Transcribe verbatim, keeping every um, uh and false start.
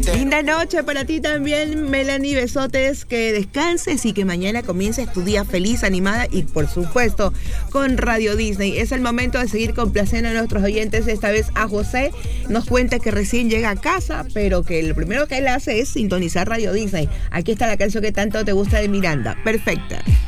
Linda noche para ti también, Melanie. Besotes, que descanses y que mañana comiences tu día feliz, animada y por supuesto con Radio Disney. Es el momento de seguir complaciendo a nuestros oyentes. Esta vez a José nos cuenta que recién llega a casa, pero que lo primero que él hace es sintonizar Radio Disney. Aquí está la canción que tanto te gusta de Miranda. Perfecta.